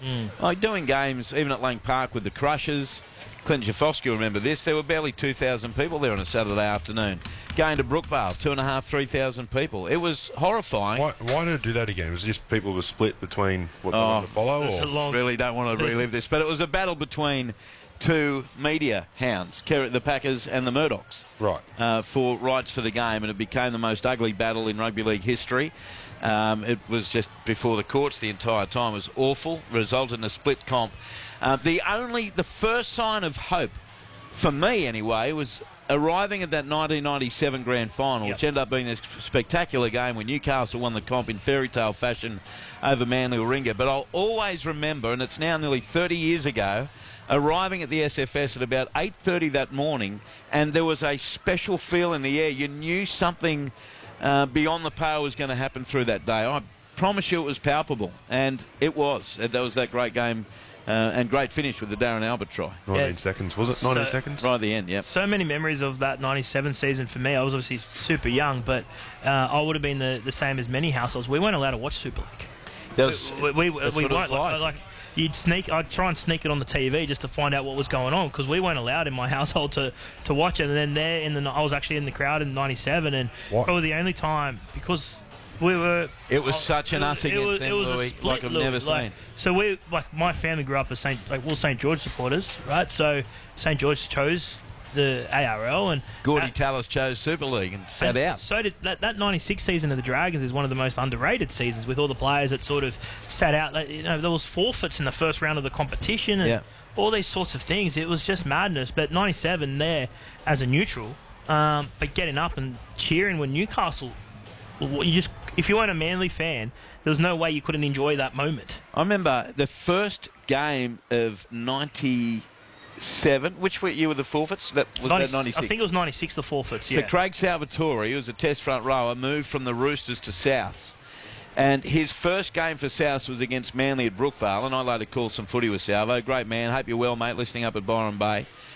Like doing games, even at Lang Park with the Crushers. Clint Jafofsky will remember this. There were barely 2,000 people there on a Saturday afternoon. Going to Brookvale, 2,500, 3,000 people. It was horrifying. Why did it do that again? Was it just people were split between what they wanted to follow? Or? Really don't want to relive this. But it was a battle between two media hounds, the Packers and the Murdochs, right, for rights for the game, and it became the most ugly battle in rugby league history. It was just before the courts the entire time. It was awful, resulted in a split comp. The first sign of hope, for me anyway, was arriving at that 1997 grand final, which ended up being a spectacular game when Newcastle won the comp in fairy tale fashion over Manly Warringah. But I'll always remember, and it's now nearly 30 years ago, arriving at the SFS at about 8:30 that morning, and there was a special feel in the air. You knew something beyond the pale was going to happen through that day. I promise you it was palpable, and it was. That was that great game. And great finish with the Darren Albert try. 19 seconds, was it? 19 seconds? Right at the end, yeah. So many memories of that 97 season for me. I was obviously super young, but I would have been the same as many households. We weren't allowed to watch Super League. We weren't like you'd sneak. I'd try and sneak it on the TV just to find out what was going on, because we weren't allowed in my household to watch it. And then I was actually in the crowd in '97, and probably the only time, because we were. It was such an us against them, Louis, like I've never seen. So my family grew up as St George supporters, right? So St George chose the ARL, and Gordy Tallis chose Super League and sat out. So did that '96 season of the Dragons is one of the most underrated seasons, with all the players that sort of sat out. There was forfeits in the first round of the competition, and all these sorts of things. It was just madness. But '97 there as a neutral, but getting up and cheering when Newcastle. If you weren't a Manly fan, there was no way you couldn't enjoy that moment. I remember the first game of '97. Which year were the forfeits? That was 96. I think it was '96. The forfeits. Yeah. So Craig Salvatore, who was a Test front rower, moved from the Roosters to Souths, and his first game for Souths was against Manly at Brookvale. And I later called some footy with Salvo. Great man. Hope you're well, mate. Listening up at Byron Bay.